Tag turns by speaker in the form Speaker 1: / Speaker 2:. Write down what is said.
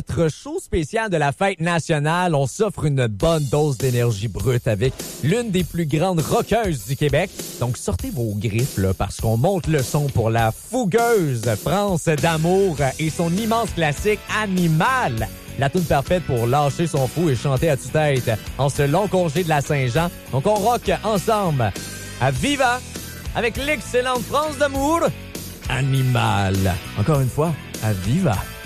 Speaker 1: Notre show spécial de la fête nationale, on s'offre une bonne dose d'énergie brute avec l'une des plus grandes rockeuses du Québec. Donc sortez vos griffes là, parce qu'on monte le son pour la fougueuse France d'amour et son immense classique Animal. La tune parfaite pour lâcher son fou et chanter à tue-tête en ce long congé de la Saint-Jean. Donc on rock ensemble à Viva avec l'excellente France d'amour Animal. Encore une fois, à Viva.